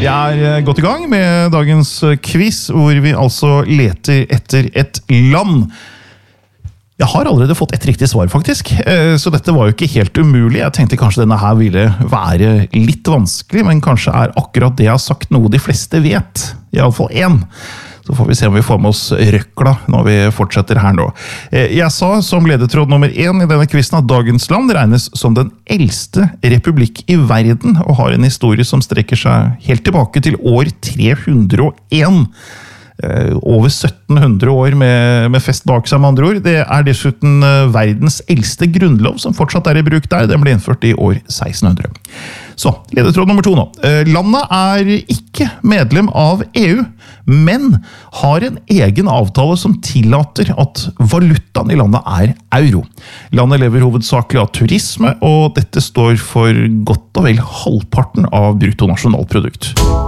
Vi godt I gang med dagens quiz, hvor vi altså leter etter et land. Jeg har allerede fått et riktig svar, faktisk. Så dette var jo ikke helt umulig. Jeg tenkte kanskje denne her ville være litt vanskelig, men kanskje akkurat det jeg har sagt noe de fleste vet. I alle fall én. Så får vi se om vi får med oss røkla når vi fortsetter her nå. Jeg sa som ledetråd nummer 1 I denne quizen at dagens land regnes som den eldste republikk I verden, og har en historie som strekker seg helt tilbake til år 301. Over 1700 år med fest bak seg med andre ord. Det dessuten verdens eldste grunnlov som fortsatt I bruk der. Den ble innført I år 1600. Så, ledetråd nummer 2 nå. Landet ikke medlem av EU, men har en egen avtale som tillater at valutaen I landet euro. Landet lever hovedsakelig av turisme, og dette står for godt og vel halvparten av bruttonasjonalprodukt.